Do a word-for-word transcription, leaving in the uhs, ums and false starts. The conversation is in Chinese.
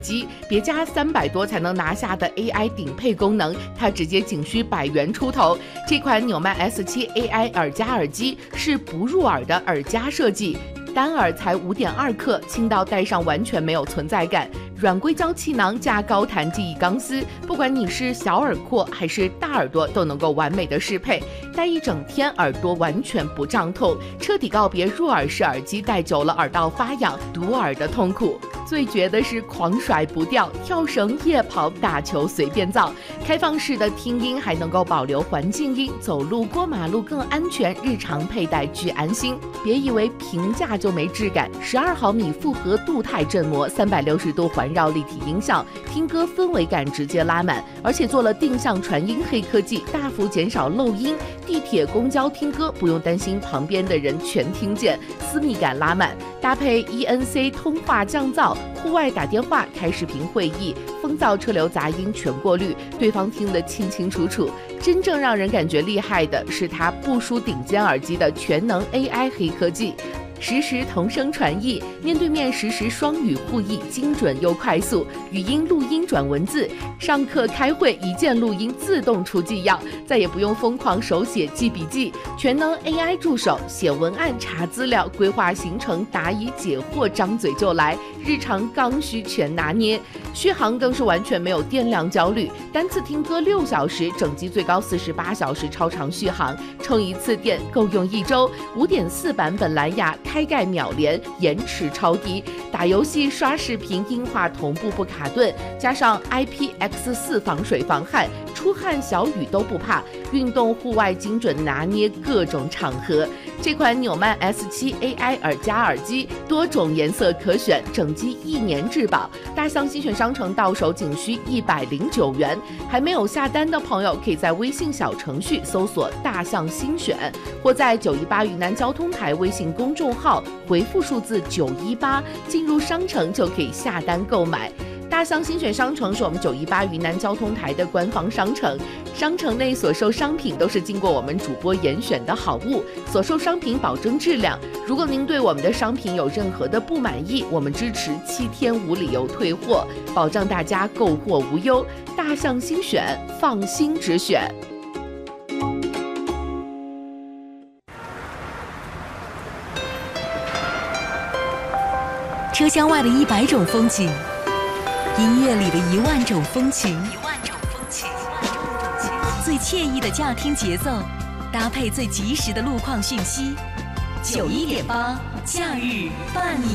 机，别加三百多才能拿下的 A I 顶配功能，它直接仅需百元出头。这款纽曼 S 七 A I 耳夹耳机是不入耳的耳夹设计，单耳才 五点二克，轻到戴上完全没有存在感。软硅胶气囊加高弹记忆钢丝，不管你是小耳廓还是大耳朵，都能够完美的适配。戴一整天，耳朵完全不胀痛，彻底告别入耳式耳机戴久了耳道发痒、堵耳的痛苦。最绝的是狂甩不掉，跳绳、夜跑、打球随便造。开放式的听音还能够保留环境音，走路过马路更安全，日常佩戴巨安心。别以为平价就没质感，十二毫米复合镀钛振膜，三百六十度环绕立体音效，听歌氛围感直接拉满，而且做了定向传音黑科技，大幅减少漏音。地铁、公交听歌不用担心旁边的人全听见，私密感拉满。搭配 E N C 通话降噪，户外打电话、开视频会议，风噪、车流杂音全过滤，对方听得清清楚楚。真正让人感觉厉害的是它不输顶尖耳机的全能 A I 黑科技。实时同声传译，面对面实时双语互译，精准又快速，语音录音转文字，上课开会一键录音自动出纪要，再也不用疯狂手写记笔记，全能 A I 助手写文案、查资料、规划行程、答疑解惑，张嘴就来，日常刚需全拿捏。续航更是完全没有电量焦虑，单次听歌六小时，整机最高四十八小时超长续航，充一次电够用一周。五点四版本蓝牙开盖秒连，延迟超低，打游戏、刷视频、音画同步不卡顿，加上 I P X 四 防水防汗，出汗小雨都不怕，运动户外精准拿捏各种场合。这款纽曼 S 七 A I 耳夹耳机多种颜色可选，整机一年质保，大象新选商城到手仅需一百零九元。还没有下单的朋友，可以在微信小程序搜索大象新选，或在九一八云南交通台微信公众号回复数字九一八，进入商城就可以下单购买。大象新选商城是我们九一八云南交通台的官方商城，商城内所售商品都是经过我们主播严选的好物，所售商品保证质量。如果您对我们的商品有任何的不满意，我们支持七天无理由退货，保障大家购货无忧。大象新选，放心直选。 车厢外的一百种风景，音乐里的一万种风情，一万种风情，最惬意的驾听节奏，搭配最及时的路况讯息。九一点八，假日伴你。